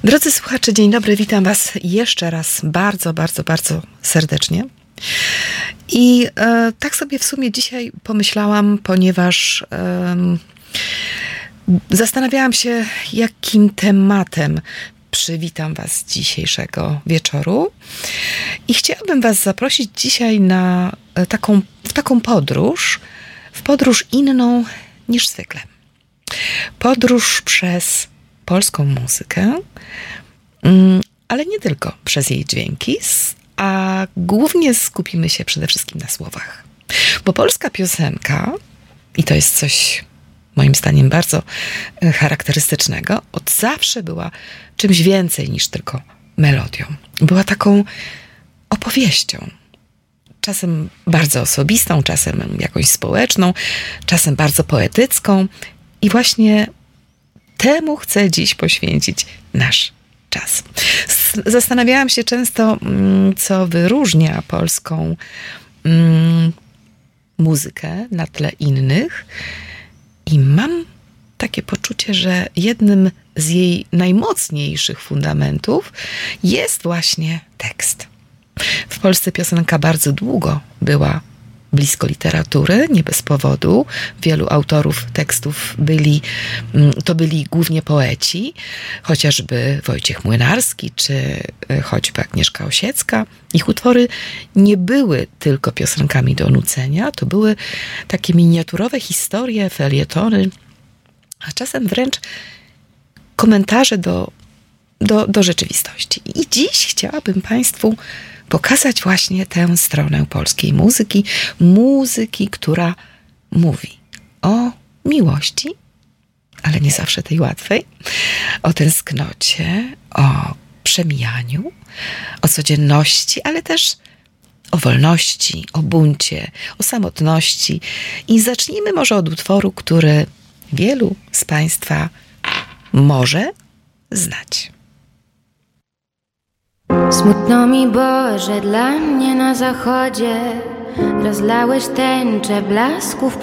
Drodzy słuchacze, dzień dobry, witam Was jeszcze raz bardzo, bardzo, bardzo serdecznie. I tak sobie w sumie dzisiaj pomyślałam, ponieważ zastanawiałam się, jakim tematem przywitam Was dzisiejszego wieczoru. I chciałabym Was zaprosić dzisiaj na taką podróż, w podróż inną niż zwykle. Podróż przez polską muzykę, ale nie tylko przez jej dźwięki, a głównie skupimy się przede wszystkim na słowach. Bo polska piosenka, i to jest coś moim zdaniem bardzo charakterystycznego, od zawsze była czymś więcej niż tylko melodią. Była taką opowieścią. Czasem bardzo osobistą, czasem jakąś społeczną, czasem bardzo poetycką. I właśnie temu chcę dziś poświęcić nasz czas. Zastanawiałam się często, co wyróżnia polską muzykę na tle innych. I mam takie poczucie, że jednym z jej najmocniejszych fundamentów jest właśnie tekst. W Polsce piosenka bardzo długo była blisko literatury, nie bez powodu. Wielu autorów tekstów to byli głównie poeci, chociażby Wojciech Młynarski, czy choćby Agnieszka Osiecka. Ich utwory nie były tylko piosenkami do nucenia, to były takie miniaturowe historie, felietony, a czasem wręcz komentarze do rzeczywistości. I dziś chciałabym Państwu pokazać właśnie tę stronę polskiej muzyki, która mówi o miłości, ale nie zawsze tej łatwej, o tęsknocie, o przemijaniu, o codzienności, ale też o wolności, o buncie, o samotności. I zacznijmy może od utworu, który wielu z Państwa może znać. Smutno mi, Boże, dla mnie na zachodzie rozlałeś tęczę blasków.